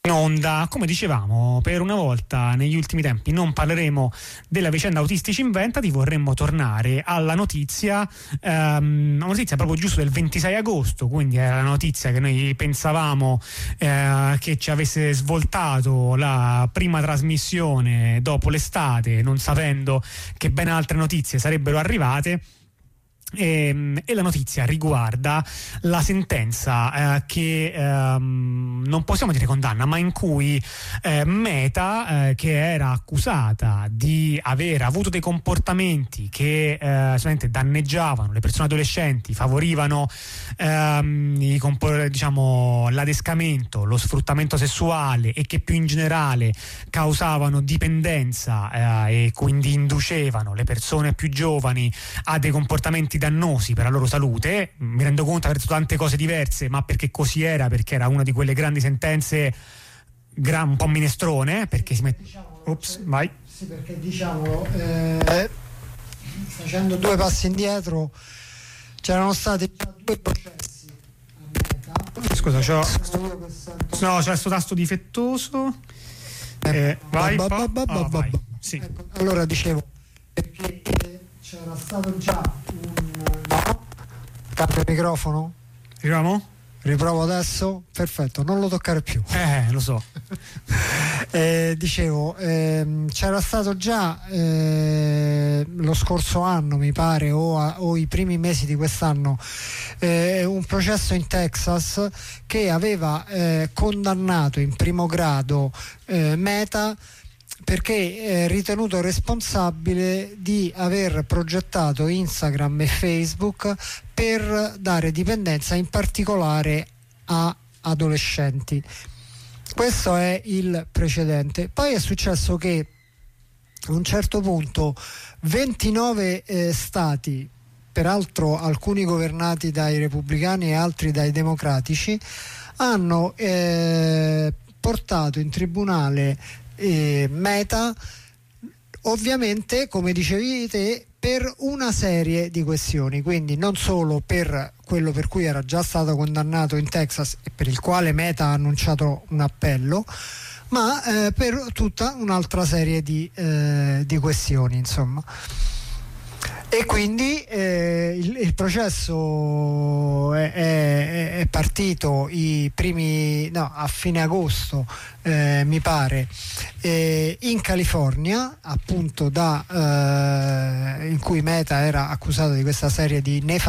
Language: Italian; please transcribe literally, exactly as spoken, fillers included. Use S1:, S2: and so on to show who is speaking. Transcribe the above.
S1: onda. Come dicevamo, per una volta negli ultimi tempi non parleremo della vicenda Autistici Inventati, vorremmo tornare alla notizia, ehm, una notizia proprio giusto del ventisei agosto, quindi era la notizia che noi pensavamo eh, che ci avesse svoltato la prima trasmissione dopo l'estate, non sapendo che ben altre notizie sarebbero arrivate. E, e la notizia riguarda la sentenza eh, che ehm, non possiamo dire condanna, ma in cui eh, Meta, eh, che era accusata di aver avuto dei comportamenti che eh, solamente danneggiavano le persone adolescenti, favorivano ehm, i compor- diciamo, l'adescamento, lo sfruttamento sessuale e che più in generale causavano dipendenza eh, e quindi inducevano le persone più giovani a dei comportamenti dannosi per la loro salute. Mi rendo conto di aver detto tante cose diverse, ma perché così era, perché era una di quelle grandi sentenze gran, un po' minestrone, perché si mette
S2: diciamo,
S1: ops, vai.
S2: Sì, perché diciamo eh, facendo due passi indietro, c'erano stati già due processi a Meta.
S1: Scusa, c'ho
S2: sento...
S1: no, c'è questo tasto difettoso. Eh, vai, ba, ba, ba, ba, ba, ba. Sì.
S2: Ecco, allora dicevo, perché c'era stato già un no? Cambio il microfono?
S1: Arriviamo?
S2: Riprovo adesso? Perfetto, non lo toccare più.
S1: Eh, lo so.
S2: eh, dicevo, ehm, c'era stato già eh, lo scorso anno, mi pare, o, a, o i primi mesi di quest'anno, eh, un processo in Texas che aveva eh, condannato in primo grado eh, Meta perché è ritenuto responsabile di aver progettato Instagram e Facebook per dare dipendenza in particolare a adolescenti. Questo è il precedente. Poi è successo che a un certo punto ventinove eh, stati, peraltro alcuni governati dai repubblicani e altri dai democratici, hanno eh, portato in tribunale eh, Meta, ovviamente, come dicevi te, per una serie di questioni, quindi non solo per quello per cui era già stato condannato in Texas e per il quale Meta ha annunciato un appello, ma eh, per tutta un'altra serie di, eh, di questioni, insomma. E quindi eh, il, il processo è, è, è partito i primi no, a fine agosto eh, mi pare eh, in California, appunto da eh, in cui Meta era accusato di questa serie di nefandezze